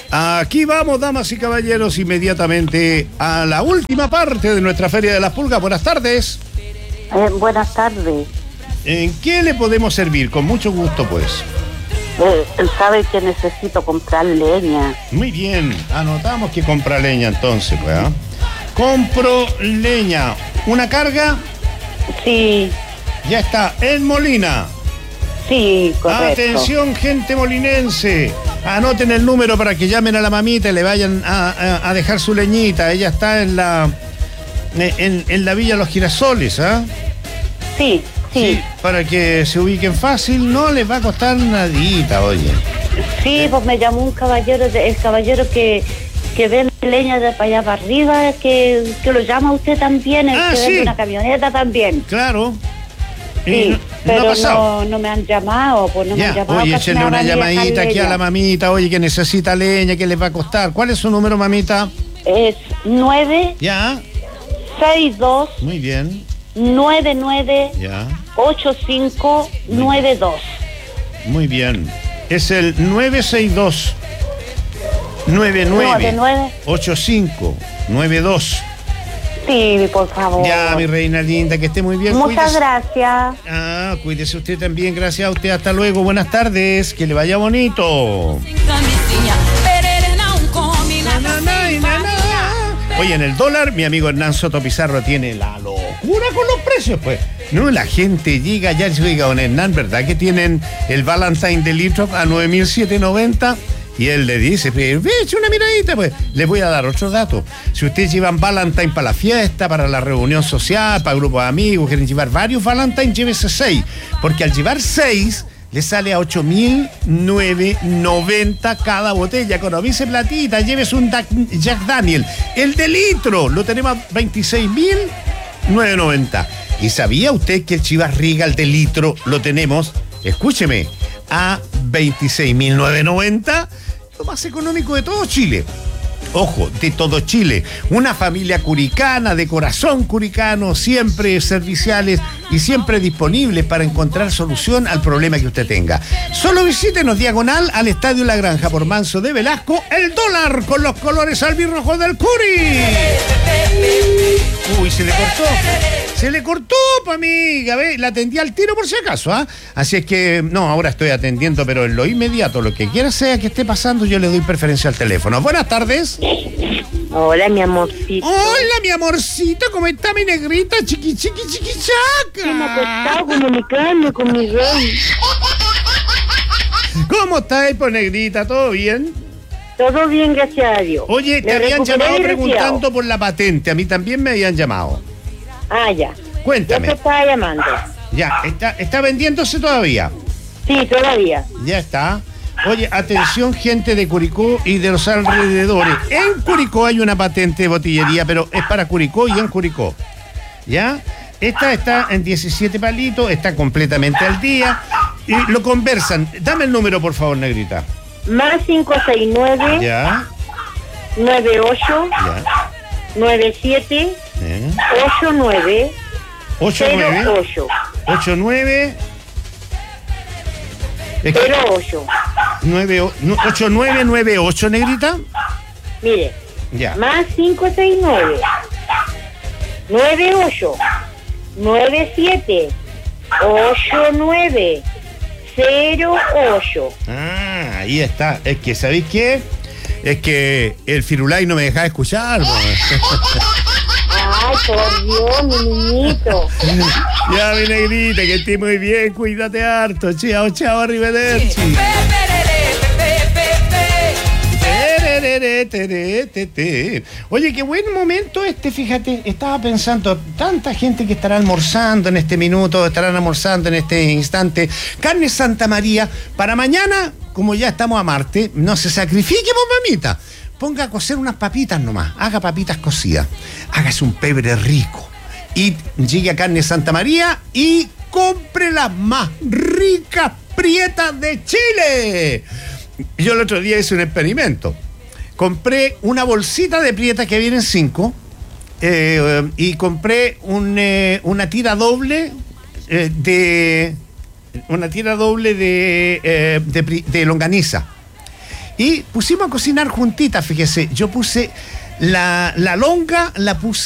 Aquí vamos, damas y caballeros, inmediatamente a la última parte de nuestra Feria de las Pulgas. Buenas tardes. Buenas tardes. ¿En qué le podemos servir? Con mucho gusto, pues. Sabe que necesito comprar leña. Muy bien, anotamos que compra leña entonces, pues. Compro leña. ¿Una carga? Sí. Ya está, en Molina. Sí, correcto. Atención, gente molinense. Anoten el número para que llamen a la mamita y le vayan a dejar su leñita. Ella está en la Villa Los Girasoles, ¿ah? Sí. Para que se ubiquen fácil, no les va a costar nadita, oye. Sí, pues me llamó un caballero, el caballero que vende leña de para allá para arriba, que lo llama usted también, el que vende una camioneta también. Claro. Sí, pero no me han llamado, pues no me han llamado. Oye, échenle una llamadita aquí a la mamita, oye, que necesita leña, que les va a costar. ¿Cuál es su número, mamita? Es 9... Ya. 62... Muy bien. 99... Ya. 8592. Muy bien. Es el 962 99 8592. Sí, por favor. Ya, mi reina linda, que esté muy bien. Muchas gracias. Cuídese usted también, gracias a usted. Hasta luego, buenas tardes, que le vaya bonito. Oye, en el dólar, mi amigo Hernán Soto Pizarro tiene la locura con los precios, pues. No, la gente llega ya y se diga, don Hernán, ¿verdad que tienen el Valentine de litro a 9.790? Y él le dice, eche una miradita, pues. Les voy a dar otro dato. Si ustedes llevan Valentine para la fiesta, para la reunión social, para grupos de amigos, quieren llevar varios Valentine, llévese 6. Porque al llevar 6, le sale a 8.990 cada botella. Economice platita, llévese un Jack Daniel. El de litro lo tenemos a 26.990. ¿Y sabía usted que el Chivas Regal de litro lo tenemos, escúcheme, a 26.990? Lo más económico de todo Chile. Ojo, de todo Chile. Una familia curicana, de corazón curicano, siempre serviciales y siempre disponibles para encontrar solución al problema que usted tenga. Solo visítenos diagonal al Estadio La Granja por Manso de Velasco, el dólar con los colores albirrojos del Curi. Uy, se le cortó. Se le cortó, pa' amiga, ¿ve? La atendí al tiro por si acaso, ¿ah? Así es que, no, ahora estoy atendiendo, pero en lo inmediato, lo que quiera sea que esté pasando, yo le doy preferencia al teléfono. Buenas tardes. Hola, mi amorcito. Hola, mi amorcito, ¿cómo está mi negrita? Chiqui, chaca. ¿Qué me ha costado comunicarme con mi rey? ¿Cómo estás, pues, negrita? ¿Todo bien? Todo bien, gracias a Dios. Oye, te habían llamado preguntando por la patente. A mí también me habían llamado. Ya. Cuéntame. Yo te estaba llamando. Ya, ¿está vendiéndose todavía? Sí, todavía. Ya está. Oye, atención, gente de Curicó y de los alrededores. En Curicó hay una patente de botillería, pero es para Curicó y en Curicó. ¿Ya? Esta está en 17 palitos, está completamente al día. Y lo conversan. Dame el número, por favor, negrita. Más 569. Ya. 98. Ya. 97. 89. 89. 89. 08. 8998, negrita. Mire. Ya. Más 569. 98. 97. 89. 08. Ahí está. Es que, ¿sabéis qué? Es que el Firulai no me dejaba escuchar. Ay, por Dios, mi niñito. Ya, mi negrita, que esté muy bien. Cuídate harto. Chao, arrivederci. Oye, qué buen momento fíjate, estaba pensando, tanta gente que estará almorzando en este minuto, estarán almorzando en este instante. Carne Santa María, para mañana, como ya estamos a Marte, no se sacrifique, pues, mamita. Ponga a cocer unas papitas nomás, haga papitas cocidas, hágase un pebre rico y llegue a Carne Santa María y compre las más ricas prietas de Chile. Yo el otro día hice un experimento. Compré una bolsita de prietas que vienen 5 y compré una tira doble de longaniza. Y pusimos a cocinar juntitas, fíjese. Yo puse la longa, la puse